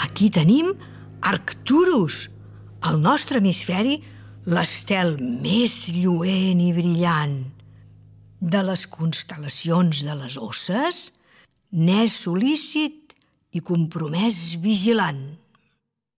Aquí tenim Arcturus, al nostre hemisferi l'estel més lluent i brillant. De les constel·lacions de les Osses n'és sol·lícit i compromès vigilant.